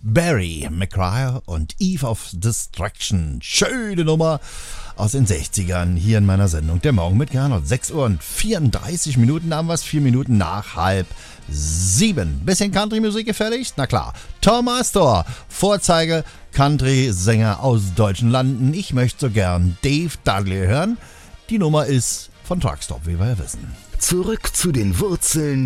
Barry McGuire und Eve of Destruction. Schöne Nummer aus den 60ern hier in meiner Sendung Der Morgen mit Gernot. 6 Uhr und 34 Minuten haben wir es, 4 Minuten nach 6:30. Bisschen Country-Musik gefällig? Na klar. Tom Astor, Vorzeige Country-Sänger aus deutschen Landen. Ich möchte so gern Dave Dudley hören. Die Nummer ist von Truckstop, wie wir ja wissen. Zurück zu den Wurzeln